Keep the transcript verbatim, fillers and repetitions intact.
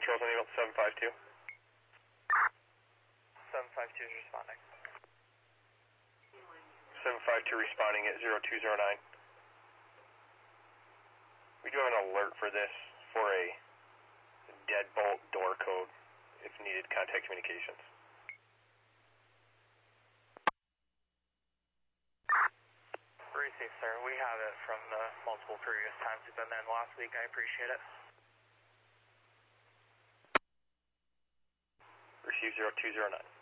Charles, on email seven five two. seven five two is responding. seven five two responding at zero two zero nine. We do have an alert for this for a deadbolt door code if needed contact communications. Very safe, sir. We have it from the multiple previous times we've been there in the last week. I appreciate it. Receive zero two zero nine.